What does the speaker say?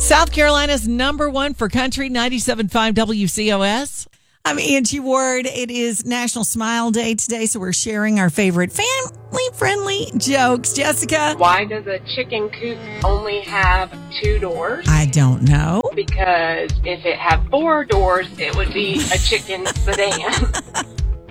South Carolina's number one for country, 97.5 WCOS. I'm Angie Ward. It is National Smile Day today, so we're sharing our favorite family-friendly jokes. Jessica? Why does a chicken coop only have 2 doors? I don't know. Because if it had 4 doors, it would be a chicken sedan.